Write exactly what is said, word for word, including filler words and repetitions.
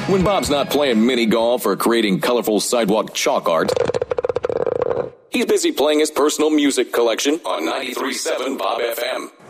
When Bob's not playing mini golf or creating colorful sidewalk chalk art, he's busy playing his personal music collection on ninety-three point seven Bob F M.